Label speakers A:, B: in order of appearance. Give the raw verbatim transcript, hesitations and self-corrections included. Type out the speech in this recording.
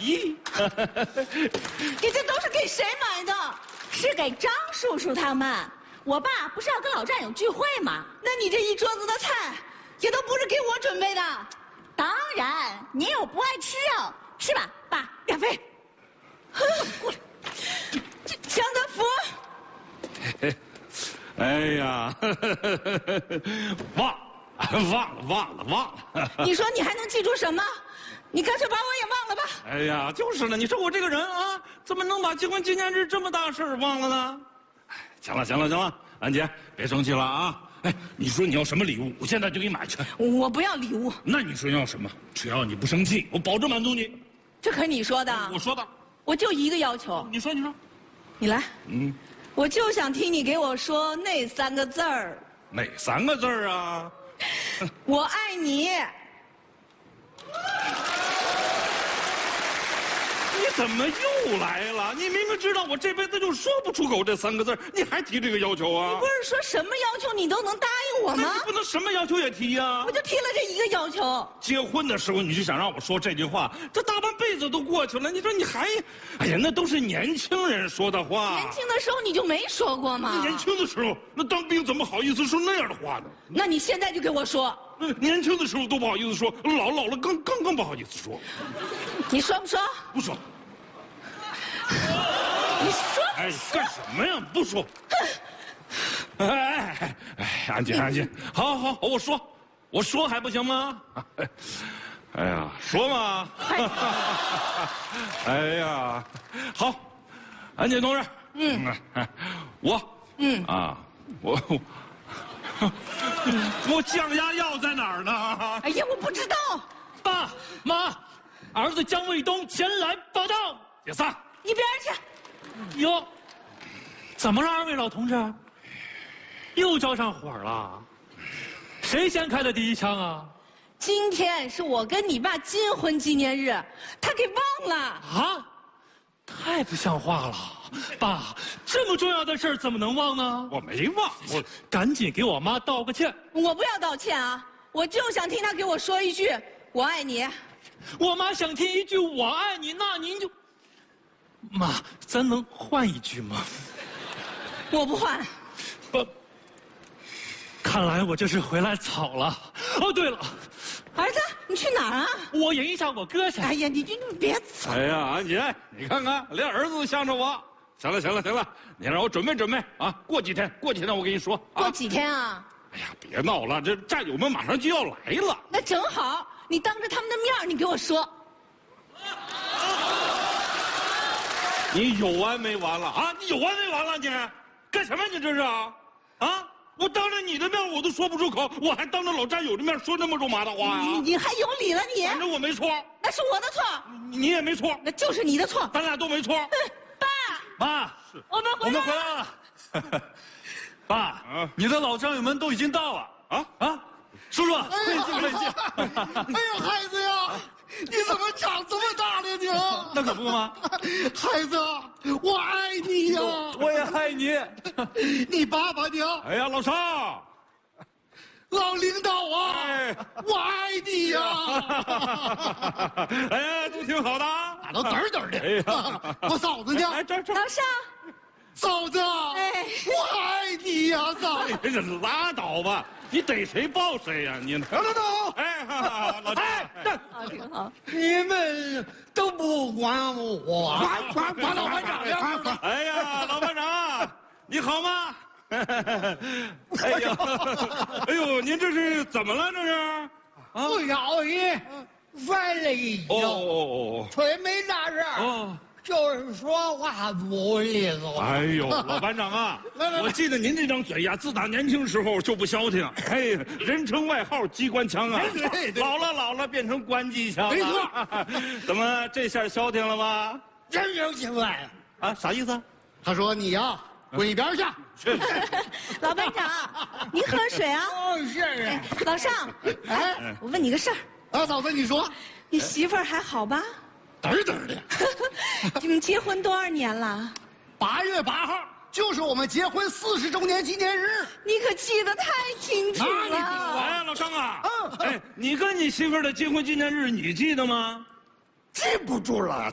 A: 皮。
B: 你这都是给谁买的？是给张叔叔他们。我爸不是要跟老战友聚会吗？那你这一桌子的菜，也都不是给我准备的。当然，你又不爱吃肉，是吧，爸？亚飞，过来，江德福。
A: 哎呀，忘了，忘了，忘了，忘了。
B: 你说你还能记住什么？你干脆把我也忘了吧。
A: 哎呀，就是呢，你说我这个人啊，怎么能把结婚纪念日这么大事儿忘了呢？哎，行了，行了，行了，安姐，别生气了啊。哎，你说你要什么礼物，我现在就给你买去。
B: 我不要礼物。
A: 那你说要什么？只要你不生气，我保证满足你。
B: 这可是你说的。
A: 我说的。
B: 我就一个要求。
A: 你说，你说。
B: 你来。
A: 嗯。
B: 我就想听你给我说那三个字儿。
A: 哪三个字儿啊？
B: 我爱你。
A: 你怎么又来了？你明明知道我这辈子就说不出口这三个字，你还提这个要求啊？
B: 你不是说什么要求你都能答应我吗？
A: 你不能什么要求也提呀！
B: 我就提了这一个要求。
A: 结婚的时候你就想让我说这句话，这大半辈子都过去了，你说你还……哎呀，那都是年轻人说的话。
B: 年轻的时候你就没说过吗？
A: 年轻的时候，那当兵怎么好意思说那样的话呢？
B: 那你现在就给我说。
A: 年轻的时候都不好意思说，老老了更更更不好意思说。
B: 你说不说？
A: 不说。
B: 你说？
A: 哎，干什么呀？不说。哎哎哎，安静安静，好好好，我说，我说还不行吗？哎呀，说嘛。哎呀，好，安静同志。嗯，我嗯啊，我我降压药在哪儿呢？
B: 哎呀，我不知道。
C: 爸妈，儿子姜卫东前来报道。
A: 解散。
B: 一边去。
C: 哟，怎么了，二位老同志？又着上火了？谁先开的第一枪啊？
B: 今天是我跟你爸金婚纪念日，他给忘了。
C: 啊？太不像话了！爸，这么重要的事怎么能忘呢？
A: 我没忘，我
C: 赶紧给我妈道个歉。
B: 我不要道歉啊，我就想听他给我说一句“我爱你”。
C: 我妈想听一句“我爱你”，那您就……妈，咱能换一句吗？
B: 我不换。
C: 不，看来我这是回来早了。哦，对了，
B: 儿子，你去哪儿啊？
C: 我迎一下我哥去。
B: 哎呀，你你你别走！
A: 哎呀，安姐，你看看，连儿子都向着我。行了，行了，行了，你让我准备准备啊！过几天，过几天我跟你说。啊、
B: 过几天啊？
A: 哎呀，别闹了，这战友们马上就要来了。
B: 那正好，你当着他们的面，你给我说。
A: 你有完没完了啊？你有完没完了你？干什么你这是啊？啊！我当着你的面我都说不出口，我还当着老战友的面说那么肉麻的话呀、啊？
B: 你你还有理了你？
A: 反正我没错。
B: 那是我的错。
A: 你你也没错。
B: 那就是你的错。
A: 咱俩都没错。
B: 爸
C: 妈，
B: 我们回来了。
C: 我们回来了。爸，啊、你的老战友们都已经到了。啊啊！叔叔，费劲费劲。
D: 哎呀，孩子呀！你怎么长这么大了你？
C: 那可不吗？
D: 孩子，我爱你呀！
C: 我也爱你。
D: 你爸爸呢？
A: 哎呀，老邵，
D: 老领导啊，哎、我爱你呀！
A: 哎呀，都挺好的，
D: 打到嘚嘚的。哎呀，我嫂子呢？
A: 哎，这这。
B: 老邵，
D: 嫂子，哎，我爱你呀，嫂子。
A: 哎呀，拉倒吧。你逮谁抱谁呀、啊？你
D: 等等等，
A: 哎，老
D: 哎，
B: 好挺好。
D: 你们都不管我，
A: 管管管老班长呀！哎呀，老班长，你好吗？哎呀，哎呦，您这是怎么了？这是？
D: 不小心摔了一跤，
A: 哦，
D: 腿没扎实。哦。就是说话不利索。
A: 哎呦，老班长啊，我记得您这张嘴呀，自打年轻时候就不消停。哎，人称外号机关枪啊。
D: 对对。
A: 老了老了变成关机枪了。
D: 没错。
A: 怎么这下消停了吗？
D: 人有情来了。
A: 啊，啥意思？
D: 他说你呀，滚一边去。
A: 去。
B: 老班长，您喝水啊。
D: 哦，是是。
B: 老邵，哎，我问你个事儿。
D: 啊，嫂子，你说。
B: 你媳妇儿还好吧？
D: 嘚嘚的。
B: 你们结婚多少年了？
D: 八月八号就是我们结婚四十周年纪念日。
B: 你可记得太清楚了。
A: 哎，老张啊，嗯，哎，你跟你媳妇儿的结婚纪念日你记得吗？
D: 记不住了。